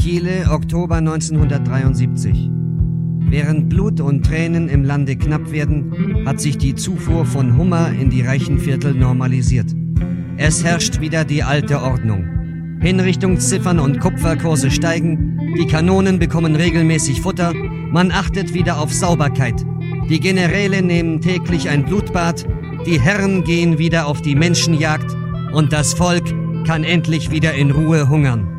Chile, Oktober 1973. Während Blut und Tränen im Lande knapp werden, hat sich die Zufuhr von Hummer in die reichen Viertel normalisiert. Es herrscht wieder die alte Ordnung. Hinrichtungsziffern und Kupferkurse steigen, die Kanonen bekommen regelmäßig Futter, man achtet wieder auf Sauberkeit. Die Generäle nehmen täglich ein Blutbad, die Herren gehen wieder auf die Menschenjagd und das Volk kann endlich wieder in Ruhe hungern.